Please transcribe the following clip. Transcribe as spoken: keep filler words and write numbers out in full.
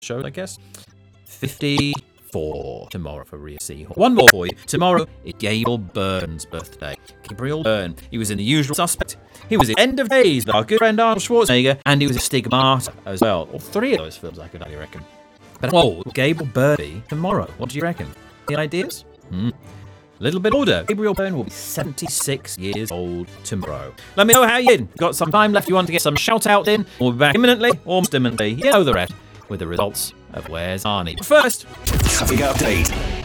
show, I guess. fifty-four tomorrow for Rhea Seahorn. One more for you. Tomorrow is Gabriel Byrne's birthday. Gabriel Byrne. He was in The Usual Suspect. He was in End of Days with our good friend Arnold Schwarzenegger. And he was in Stigmata as well. All three of those films, I could only reckon. But what will Gabriel Byrne be tomorrow? What do you reckon? Any ideas? Hmm. A little bit older. Gabriel Byrne will be seventy-six years old tomorrow. Let me know how you did. Got some time left. You want to get some shout out in? We'll be back imminently, almost imminently. You know the rest with the results of Where's Arnie. But first, Traffic update.